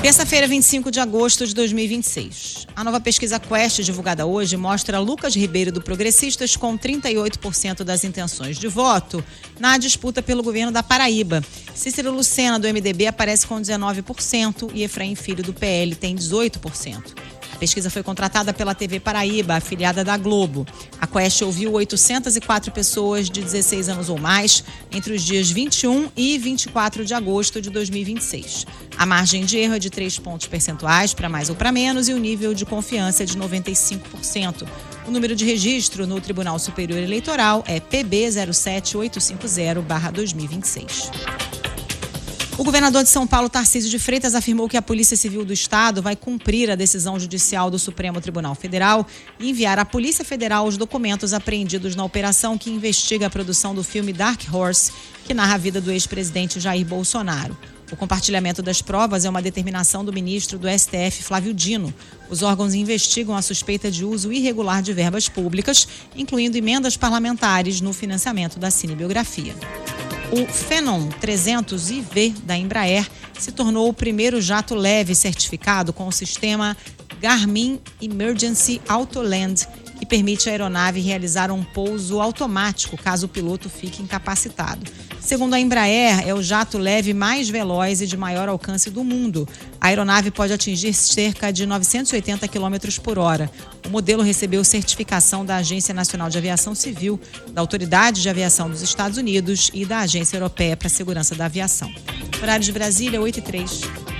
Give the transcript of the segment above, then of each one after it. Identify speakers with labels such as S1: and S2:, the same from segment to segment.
S1: Terça-feira, 25 de agosto de 2026. A nova pesquisa Quest, divulgada hoje, mostra Lucas Ribeiro do Progressistas com 38% das intenções de voto na disputa pelo governo da Paraíba. Cícero Lucena, do MDB, aparece com 19% e Efraim Filho, do PL, tem 18%. A pesquisa foi contratada pela TV Paraíba, afiliada da Globo. A Quest ouviu 804 pessoas de 16 anos ou mais entre os dias 21 e 24 de agosto de 2026. A margem de erro é de 3 pontos percentuais, para mais ou para menos, e o nível de confiança é de 95%. O número de registro no Tribunal Superior Eleitoral é PB 07850-2026. O governador de São Paulo, Tarcísio de Freitas, afirmou que a Polícia Civil do Estado vai cumprir a decisão judicial do Supremo Tribunal Federal e enviar à Polícia Federal os documentos apreendidos na operação que investiga a produção do filme Dark Horse, que narra a vida do ex-presidente Jair Bolsonaro. O compartilhamento das provas é uma determinação do ministro do STF, Flávio Dino. Os órgãos investigam a suspeita de uso irregular de verbas públicas, incluindo emendas parlamentares no financiamento da cinebiografia. O Phenom 300IV da Embraer se tornou o primeiro jato leve certificado com o sistema Garmin Emergency Autoland, que permite à aeronave realizar um pouso automático caso o piloto fique incapacitado. Segundo a Embraer, é o jato leve mais veloz e de maior alcance do mundo. A aeronave pode atingir cerca de 980 km por hora. O modelo recebeu certificação da Agência Nacional de Aviação Civil, da Autoridade de Aviação dos Estados Unidos e da Agência Europeia para a Segurança da Aviação. Horário de Brasília, 8h03.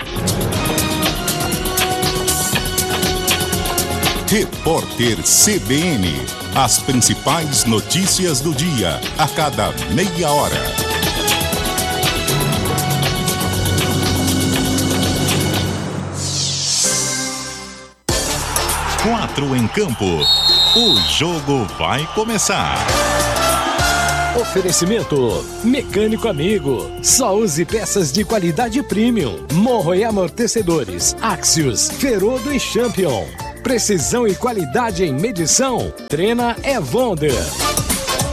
S2: Repórter CBN. As principais notícias do dia, a cada meia hora. 4 em campo. O jogo vai começar.
S3: Oferecimento Mecânico Amigo. Só use peças de qualidade premium. Morro e amortecedores. Axios, Ferodo e Champion. Precisão e qualidade em medição. Trena Evonder.